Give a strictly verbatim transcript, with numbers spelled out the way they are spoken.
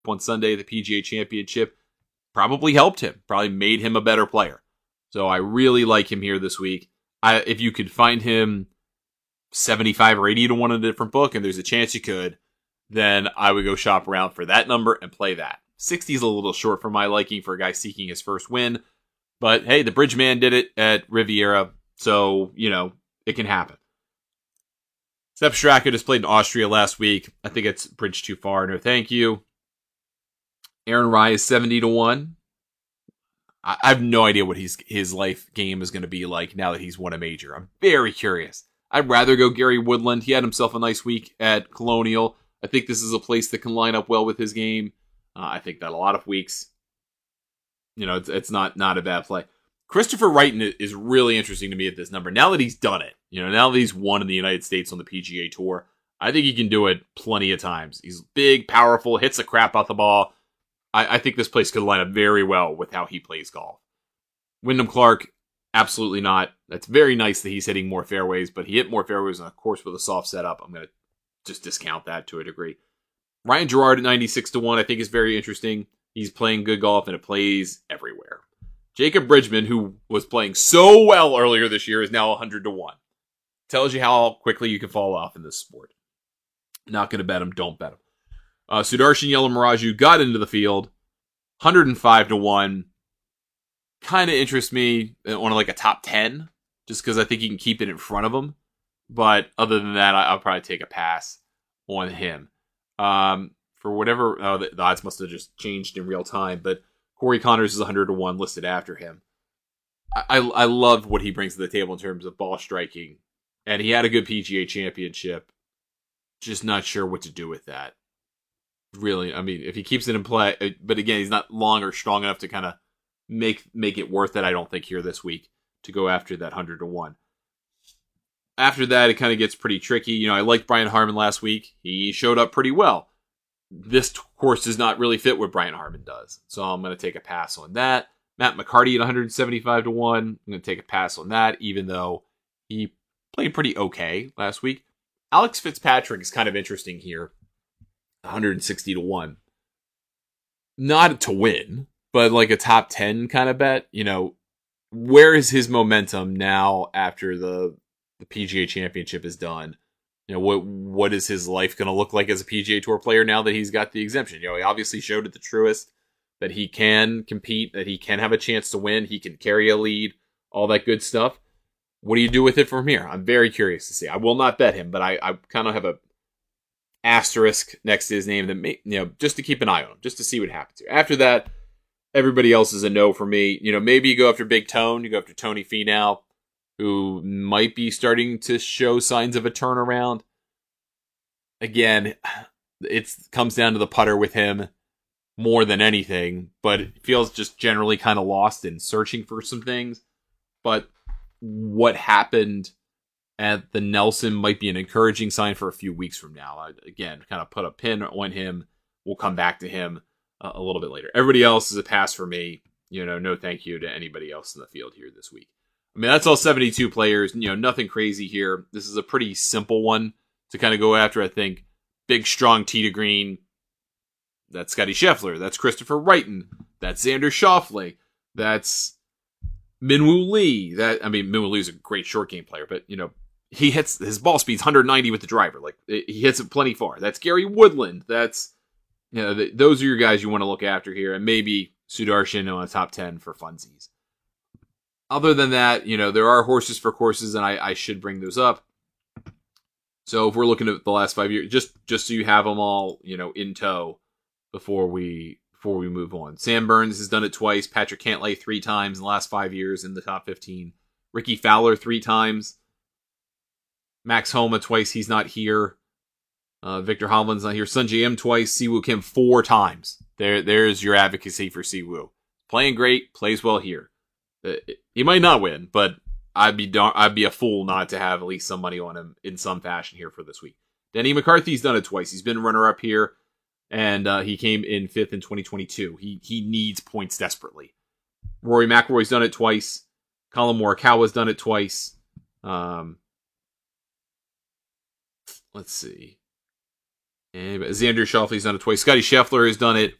on Sunday at the P G A Championship probably helped him, probably made him a better player. So I really like him here this week. I, if you could find him seventy-five or eighty to one in a different book, and there's a chance you could, then I would go shop around for that number and play that. sixty is a little short for my liking for a guy seeking his first win. But hey, the Bridgeman did it at Riviera, so, you know, it can happen. Sepp Straka just played in Austria last week. I think it's bridge too far. No, thank you. Aaron Rai is seventy to one. I, I have no idea what his, his life game is going to be like now that he's won a major. I'm very curious. I'd rather go Gary Woodland. He had himself a nice week at Colonial. I think this is a place that can line up well with his game. Uh, I think that a lot of weeks, you know, it's, it's not, not a bad play. Christopher Wrighton is really interesting to me at this number. Now that he's done it, you know, now that he's won in the United States on the P G A Tour, I think he can do it plenty of times. He's big, powerful, hits the crap out the ball. I, I think this place could line up very well with how he plays golf. Wyndham Clark, absolutely not. That's very nice that he's hitting more fairways, but he hit more fairways on a course with a soft setup. I'm going to just discount that to a degree. Ryan Gerard at ninety-six to one, I think is very interesting. He's playing good golf and it plays everywhere. Jacob Bridgman, who was playing so well earlier this year, is now one hundred to one. Tells you how quickly you can fall off in this sport. Not going to bet him, don't bet him. Uh, Sudarshan Yelamaraju got into the field, one hundred five to one. Kind of interests me on like a top ten, just because I think he can keep it in front of him. But other than that, I'll probably take a pass on him. Um, for whatever, oh, the, the odds must have just changed in real time, but Corey Connors is one hundred to one listed after him. I, I, I love what he brings to the table in terms of ball striking, and he had a good P G A Championship. Just not sure what to do with that. Really, I mean, if he keeps it in play, but again, he's not long or strong enough to kind of make make it worth it, I don't think, here this week to go after that one hundred to one. After that, it kind of gets pretty tricky. You know, I liked Brian Harman last week. He showed up pretty well. This course does not really fit what Brian Harman does. So I'm going to take a pass on that. Matt McCarty at one hundred seventy-five to one. I'm going to take a pass on that, even though he played pretty okay last week. Alex Fitzpatrick is kind of interesting here. one hundred sixty to one. Not to win, but like a top ten kind of bet. You know, where is his momentum now after the, the P G A Championship is done? You know, what what is his life going to look like as a P G A Tour player now that he's got the exemption? You know, he obviously showed at the Truist that he can compete, that he can have a chance to win, he can carry a lead, all that good stuff. What do you do with it from here? I'm very curious to see. I will not bet him, but I, I kind of have a asterisk next to his name that may, you know, just to keep an eye on him, just to see what happens here. After that, everybody else is a no for me. You know, maybe you go after Big Tone, you go after Tony Finau, who might be starting to show signs of a turnaround. Again, it comes down to the putter with him more than anything, but it feels just generally kind of lost in searching for some things. But what happened at the Nelson might be an encouraging sign for a few weeks from now. I, again, kind of put a pin on him. We'll come back to him uh, a little bit later. Everybody else is a pass for me. You know, no thank you to anybody else in the field here this week. I mean, that's all seventy-two players. You know, nothing crazy here. This is a pretty simple one to kind of go after, I think. Big, strong tee to green. That's Scotty Scheffler. That's Christopher Wrighton. That's Xander Schauffele. That's Minwoo Lee. That I mean, Minwoo Lee is a great short game player, but, you know, he hits, his ball speed's one hundred ninety with the driver. Like, he hits it plenty far. That's Gary Woodland. That's, you know, the, those are your guys you want to look after here. And maybe Sudarshan on a top ten for funsies. Other than that, you know, there are horses for courses, and I, I should bring those up. So if we're looking at the last five years, just just so you have them all, you know, in tow before we before we move on. Sam Burns has done it twice. Patrick Cantlay three times in the last five years in the top fifteen. Ricky Fowler three times. Max Homa twice. He's not here. Uh, Victor Hovland's not here. Sun J M twice. Siwoo Kim four times. There, there's your advocacy for Siwoo. Playing great, plays well here. Uh, he might not win, but I'd be dar- I'd be a fool not to have at least some money on him in some fashion here for this week. Denny McCarthy's done it twice. He's been runner-up here, and uh, he came in fifth in twenty twenty-two. He he needs points desperately. Rory McIlroy's done it twice. Colin Morikawa's done it twice. Um, let's see. And Xander Schauffele's done it twice. Scotty Scheffler has done it